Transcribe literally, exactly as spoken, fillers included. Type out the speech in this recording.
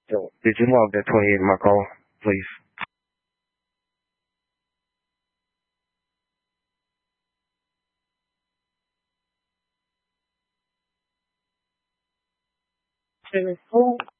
So, did you log that twenty-eight in my call, please? Seven four.